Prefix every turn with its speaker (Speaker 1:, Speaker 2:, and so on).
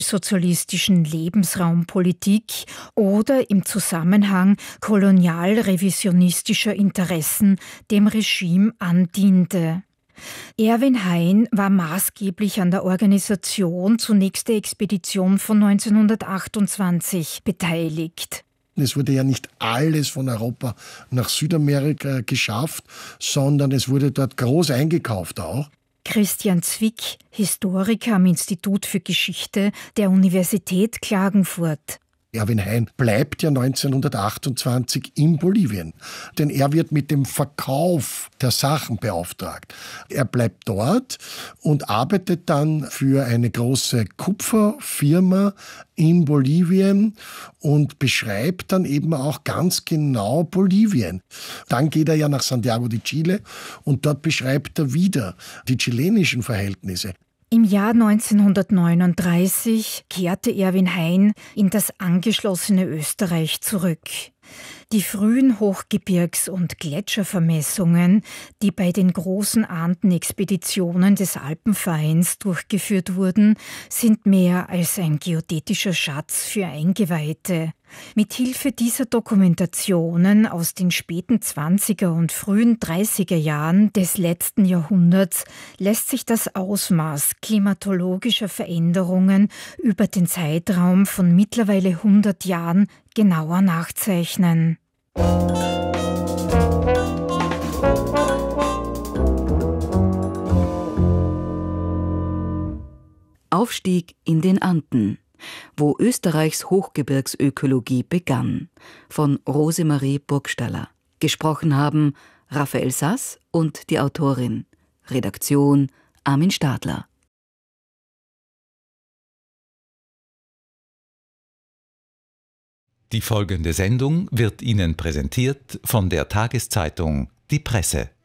Speaker 1: sozialistischen Lebensraumpolitik oder im Zusammenhang kolonialrevisionistischer Interessen dem Regime andiente. Erwin Hein war maßgeblich an der Organisation zunächst der Expedition von 1928 beteiligt.
Speaker 2: Es wurde ja nicht alles von Europa nach Südamerika geschafft, sondern es wurde dort groß eingekauft auch.
Speaker 1: Christian Zwick, Historiker am Institut für Geschichte der Universität Klagenfurt.
Speaker 2: Erwin Hein bleibt ja 1928 in Bolivien, denn er wird mit dem Verkauf der Sachen beauftragt. Er bleibt dort und arbeitet dann für eine große Kupferfirma in Bolivien und beschreibt dann eben auch ganz genau Bolivien. Dann geht er ja nach Santiago de Chile und dort beschreibt er wieder die chilenischen Verhältnisse.
Speaker 1: Im Jahr 1939 kehrte Erwin Hein in das angeschlossene Österreich zurück. Die frühen Hochgebirgs- und Gletschervermessungen, die bei den großen Anden-Expeditionen des Alpenvereins durchgeführt wurden, sind mehr als ein geodätischer Schatz für Eingeweihte. Mithilfe dieser Dokumentationen aus den späten 20er und frühen 30er Jahren des letzten Jahrhunderts lässt sich das Ausmaß klimatologischer Veränderungen über den Zeitraum von mittlerweile 100 Jahren genauer nachzeichnen.
Speaker 3: Aufstieg in den Anden, wo Österreichs Hochgebirgsökologie begann, von Rosemarie Burgstaller. Gesprochen haben Raphael Sass und die Autorin. Redaktion Armin Stadler.
Speaker 4: Die folgende Sendung wird Ihnen präsentiert von der Tageszeitung Die Presse.